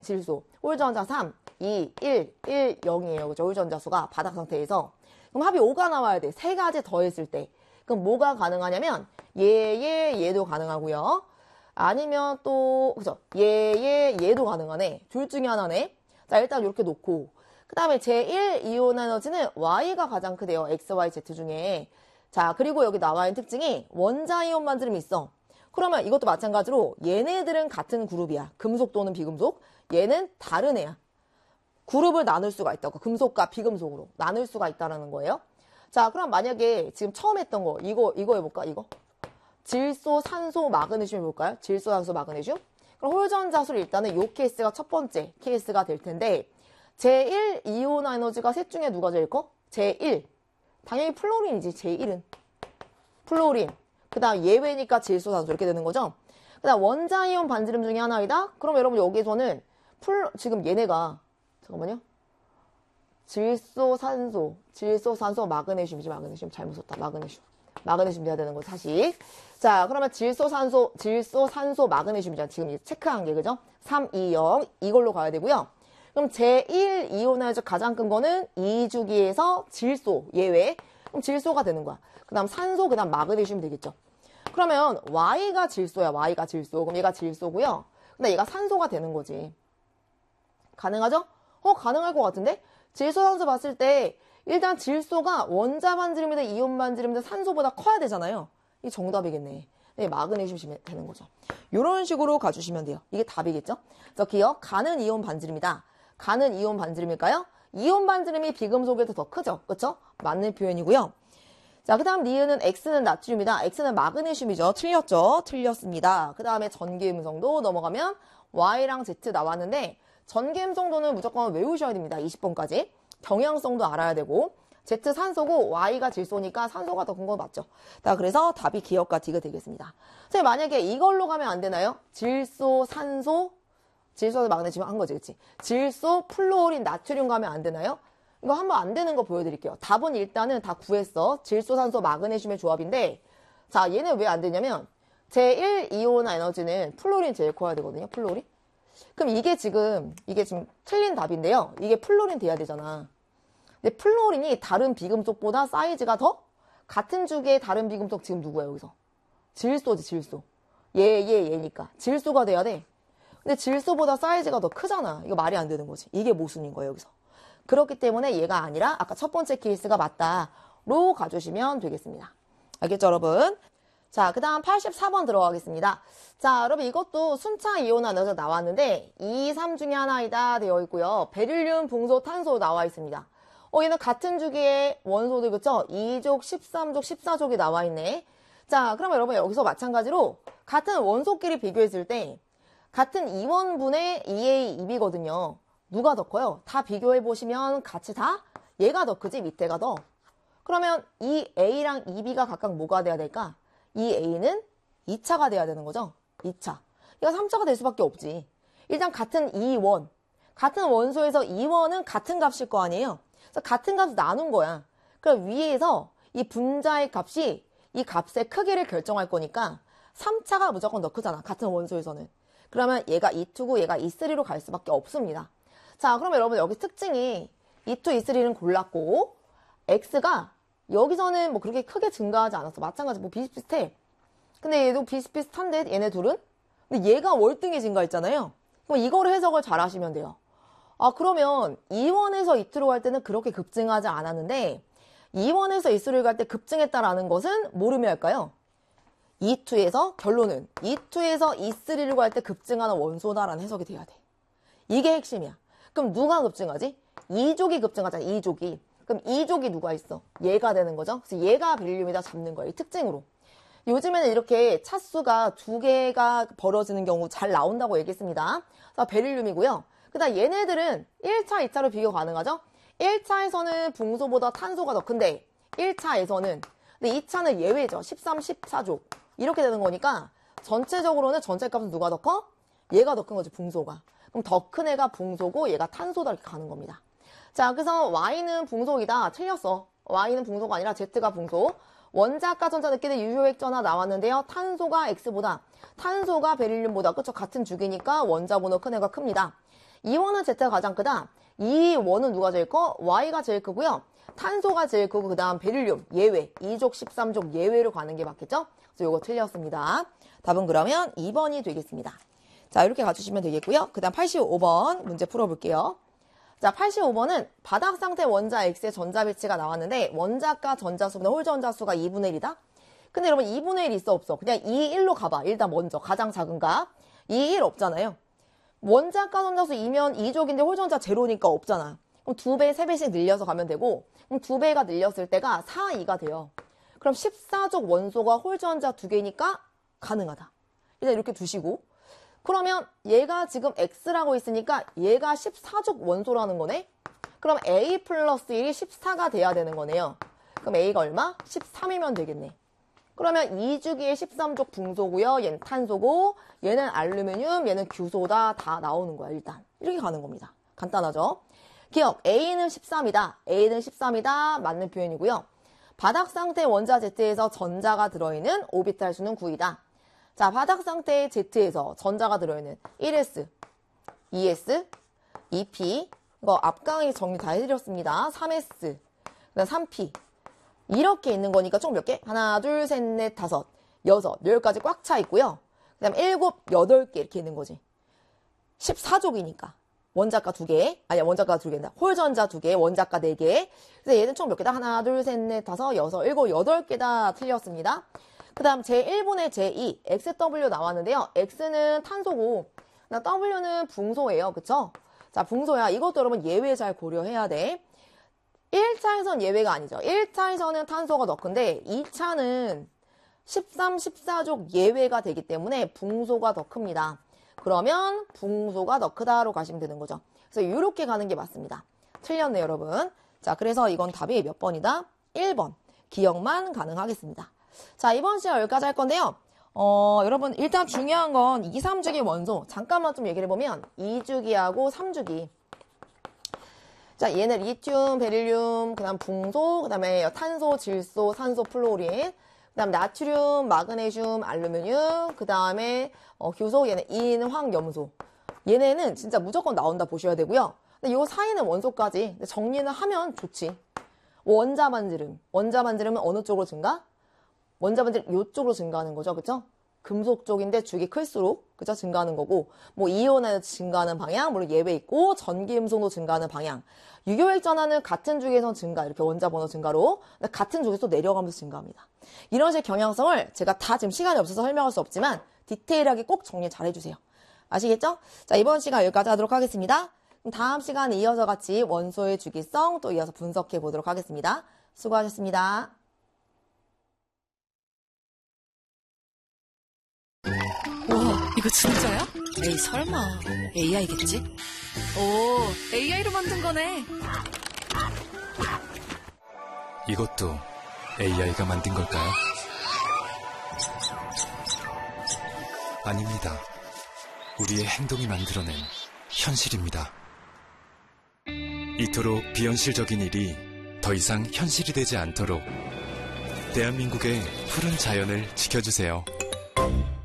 질소. 홀전자 3, 2, 1, 1, 0이에요. 그죠? 홀전자수가 바닥 상태에서. 그럼 합이 5가 나와야 돼. 세 가지 더했을 때. 그럼 뭐가 가능하냐면 얘도 가능하고요. 아니면 또 그죠? 얘도 가능하네. 둘 중에 하나네. 자, 일단 이렇게 놓고 그 다음에 제1 이온 에너지는 Y가 가장 크대요. X, Y, Z 중에. 자, 그리고 여기 나와 있는 특징이 원자 이온 반지름이 있어. 그러면 이것도 마찬가지로 얘네들은 같은 그룹이야. 금속 또는 비금속. 얘는 다른 애야. 그룹을 나눌 수가 있다고. 금속과 비금속으로 나눌 수가 있다는 거예요. 자, 그럼 만약에 지금 처음 했던 거 이거 해볼까? 이거 질소, 산소, 마그네슘 해볼까요? 질소, 산소, 마그네슘. 그럼 홀전자수를 일단은 요 케이스가 첫 번째 케이스가 될 텐데 제1 이온 에너지가 셋 중에 누가 제일 커? 제1. 당연히 플로린이지. 제1은 플로린. 그 다음 예외니까 질소, 산소 이렇게 되는 거죠. 그 다음 원자 이온 반지름 중에 하나이다. 그럼 여러분 여기서는 지금 얘네가 잠깐만요. 질소, 산소, 마그네슘이지. 마그네슘 잘못 썼다. 마그네슘 돼야 되는 거 사실. 자, 그러면 질소, 산소, 마그네슘이잖아. 지금 체크한 게 그죠? 3, 2, 0 이걸로 가야 되고요. 그럼 제1 이온에서 가장 큰 거는 2주기에서 질소 예외. 그럼 질소가 되는 거야. 그 다음 산소, 그 다음 마그네슘 되겠죠. 그러면 Y가 질소야. Y가 질소. 그럼 얘가 질소고요. 근데 얘가 산소가 되는 거지. 가능하죠? 가능할 것 같은데? 질소, 산소 봤을 때 일단 질소가 원자 반지름이든 이온 반지름이든 산소보다 커야 되잖아요. 이게 정답이겠네. 네, 마그네슘이 되는 거죠. 이런 식으로 가주시면 돼요. 이게 답이겠죠? 그래서 기억, 가는 이온 반지름이다. 가는 이온 반지름일까요? 이온 반지름이 비금속에서 더 크죠? 그쵸? 맞는 표현이고요. 자, 그 다음 니은은 X는 나트륨이다. X는 마그네슘이죠. 틀렸죠? 틀렸습니다. 그 다음에 전기음성도 넘어가면 Y랑 Z 나왔는데 전기음성도는 무조건 외우셔야 됩니다. 20번까지. 경향성도 알아야 되고 Z 산소고 Y가 질소니까 산소가 더 큰 거 맞죠? 자, 그래서 답이 기억과 디귿 되겠습니다. 선생님 만약에 이걸로 가면 안 되나요? 질소, 산소, 마그네슘 한 거지, 그치? 질소, 플로린, 나트륨 가면 안 되나요? 이거 한번 안 되는 거 보여드릴게요. 답은 일단은 다 구했어. 질소, 산소, 마그네슘의 조합인데 자, 얘는 왜 안 되냐면 제1 이온 에너지는 플로린 제일 커야 되거든요. 플로린. 그럼 이게 지금 틀린 답인데요. 이게 플로린 돼야 되잖아. 근데 플로린이 다른 비금속보다 사이즈가 더 같은 주기의 다른 비금속 지금 누구야 여기서? 질소지, 질소. 얘니까. 질소가 돼야 돼. 근데 질소보다 사이즈가 더 크잖아. 이거 말이 안 되는 거지. 이게 모순인 거예요, 여기서. 그렇기 때문에 얘가 아니라 아까 첫 번째 케이스가 맞다로 가주시면 되겠습니다. 알겠죠, 여러분? 자, 그 다음 84번 들어가겠습니다. 자, 여러분 이것도 순차 이온 에너지가 나왔는데 2, 3 중에 하나이다 되어 있고요. 베릴륨, 붕소, 탄소 나와 있습니다. 얘는 같은 주기의 원소들, 그쵸? 2족, 13족, 14족이 나와 있네. 자, 그러면 여러분 여기서 마찬가지로 같은 원소끼리 비교했을 때 같은 이원분의 2A, 2B거든요. 누가 더 커요? 다 비교해보시면 같이 다 얘가 더 크지, 밑에가 더. 그러면 이 A랑 2B가 각각 뭐가 돼야 될까? 이 A는 2차가 돼야 되는 거죠. 2차. 얘가 3차가 될 수밖에 없지. 일단 같은 이원. 같은 원소에서 이원은 같은 값일 거 아니에요. 그래서 같은 값을 나눈 거야. 그럼 위에서 이 분자의 값이 이 값의 크기를 결정할 거니까 3차가 무조건 더 크잖아. 같은 원소에서는. 그러면 얘가 E2고 얘가 E3로 갈 수밖에 없습니다. 자, 그러면 여러분 여기 특징이 E2, E3는 골랐고 X가 여기서는 뭐 그렇게 크게 증가하지 않았어. 마찬가지 뭐 비슷비슷해. 근데 얘도 비슷비슷한데 얘네 둘은? 근데 얘가 월등히 증가했잖아요. 그럼 이거를 해석을 잘 하시면 돼요. 아, 그러면 2원에서 E2로 갈 때는 그렇게 급증하지 않았는데 2원에서 E3로 갈 때 급증했다라는 것은 뭘 의미할까요? E2에서 결론은 E2에서 E3로 갈 때 급증하는 원소다라는 해석이 돼야 돼. 이게 핵심이야. 그럼 누가 급증하지? 2족이 급증하잖아. 2족이. 그럼 2족이 누가 있어? 얘가 되는 거죠. 그래서 얘가 베릴륨이다 잡는 거예요. 이 특징으로. 요즘에는 이렇게 차수가 두 개가 벌어지는 경우 잘 나온다고 얘기했습니다. 그래서 베릴륨이고요. 그 다음 얘네들은 1차, 2차로 비교 가능하죠? 1차에서는 붕소보다 탄소가 더 큰데 1차에서는 근데 2차는 예외죠. 13, 14족. 이렇게 되는 거니까 전체적으로는 전체 값은 누가 더 커? 얘가 더 큰 거지, 붕소가. 그럼 더 큰 애가 붕소고 얘가 탄소다 이렇게 가는 겁니다. 자, 그래서 Y는 붕소이다. 틀렸어. Y는 붕소가 아니라 Z가 붕소. 원자과 전자 느끼는 유효액전화 나왔는데요. 탄소가 X보다, 탄소가 베릴륨보다, 그쵸? 같은 주기니까 원자 번호 큰 애가 큽니다. 이원은 Z가 가장 크다. 이 원은 누가 제일 커? Y가 제일 크고요. 탄소가 제일 크고 그 다음 베릴륨 예외, 2족, 13족 예외로 가는 게 맞겠죠? 그래서 이거 틀렸습니다. 답은 그러면 2번이 되겠습니다. 자, 이렇게 가주시면 되겠고요. 그 다음 85번 문제 풀어볼게요. 자, 85번은 바닥 상태 원자 X의 전자 배치가 나왔는데 원자가 전자수보다 홀 전자수가 2분의 1이다? 근데 여러분 2분의 1 있어 없어? 그냥 2, 1로 가봐. 일단 먼저 가장 작은 값. 2, 1 없잖아요. 원자가 전자수 2면 2족인데 홀 전자 제로니까 없잖아. 그럼 2배, 3배씩 늘려서 가면 되고 그럼 2배가 늘렸을 때가 4, 2가 돼요. 그럼 14족 원소가 홀 전자 2개니까 가능하다. 일단 이렇게 두시고 그러면 얘가 지금 X라고 있으니까 얘가 14족 원소라는 거네? 그럼 A 플러스 1이 14가 돼야 되는 거네요. 그럼 A가 얼마? 13이면 되겠네. 그러면 2주기의 13족 붕소고요. 얘는 탄소고 얘는 알루미늄, 얘는 규소다. 다 나오는 거야 일단. 이렇게 가는 겁니다. 간단하죠? 기억, A는 13이다. A는 13이다. 맞는 표현이고요. 바닥 상태 원자 Z에서 전자가 들어있는 오비탈 수는 9이다. 자, 바닥 상태의 Z에서 전자가 들어있는 1s, 2s, 2p, 이거 앞강의 정리 다 해드렸습니다. 3s, 그다음 3p. 이렇게 있는 거니까 총 몇 개? 하나, 둘, 셋, 넷, 다섯, 여섯, 열까지 꽉 차 있고요. 그 다음 7, 8개 이렇게 있는 거지. 14족이니까. 원자가 2개, 아니야, 원자가 2개다. 홀전자 2개, 원자가 4개. 그래서 얘는 총 몇 개다? 하나, 둘, 셋, 넷, 다섯, 여섯, 일곱, 8개다 틀렸습니다. 그 다음 제1분의 제2, XW 나왔는데요. X는 탄소고, W는 붕소예요. 그쵸? 자, 붕소야. 이것도 여러분 예외 잘 고려해야 돼. 1차에선 예외가 아니죠. 1차에서는 탄소가 더 큰데 2차는 13, 14족 예외가 되기 때문에 붕소가 더 큽니다. 그러면 붕소가 더 크다로 가시면 되는 거죠. 그래서 이렇게 가는 게 맞습니다. 틀렸네요, 여러분. 자, 그래서 이건 답이 몇 번이다? 1번. 기억만 가능하겠습니다. 자, 이번 시간 여기까지 할 건데요. 여러분 일단 중요한 건 2, 3주기 원소. 잠깐만 좀 얘기를 해보면 2주기하고 3주기. 자, 얘는 리튬, 베릴륨, 그 다음 붕소, 그 다음에 탄소, 질소, 산소, 플로린, 그 다음 나트륨, 마그네슘, 알루미늄, 그 다음에 규소, 얘는 인, 황, 염소. 얘네는 진짜 무조건 나온다 보셔야 되고요. 근데 요 사이는 원소까지 정리는 하면 좋지. 원자 반지름은 어느 쪽으로 증가? 원자 반지름 요쪽으로 증가하는 거죠. 그쵸? 금속 쪽인데 죽이 클수록 그죠? 증가하는 거고 뭐 이온에서 증가하는 방향 물론 예외 있고 전기음성도 증가하는 방향 유효액 전하는 같은 죽에선 증가 이렇게 원자 번호 증가로 같은 죽에서 내려가면서 증가합니다. 이런 식의 경향성을 제가 다 지금 시간이 없어서 설명할 수 없지만 디테일하게 꼭 정리 잘 해주세요. 아시겠죠? 자, 이번 시간 여기까지 하도록 하겠습니다. 그럼 다음 시간에 이어서 같이 원소의 주기성 또 이어서 분석해 보도록 하겠습니다. 수고하셨습니다. 와, 이거 진짜야? 에이, 설마. AI겠지? 오, AI로 만든 거네. 이것도 AI가 만든 걸까요? 아닙니다. 우리의 행동이 만들어낸 현실입니다. 이토록 비현실적인 일이 더 이상 현실이 되지 않도록 대한민국의 푸른 자연을 지켜주세요.